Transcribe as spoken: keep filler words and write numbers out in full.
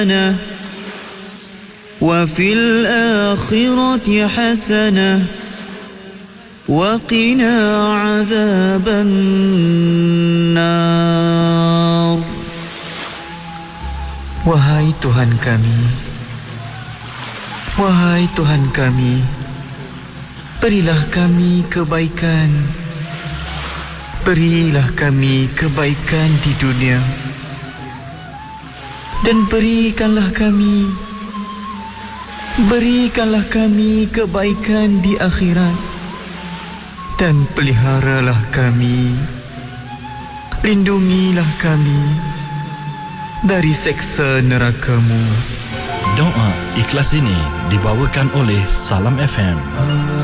وفي الآخرة حسنة وقنا عذاب النار. Wahai Tuhan kami, wahai Tuhan kami, berilah kami kebaikan, berilah kami kebaikan di dunia, dan berikanlah kami, berikanlah kami kebaikan di akhirat, dan peliharalah kami, lindungilah kami dari seksa neraka-Mu. Doa ikhlas ini dibawakan oleh Salam F M.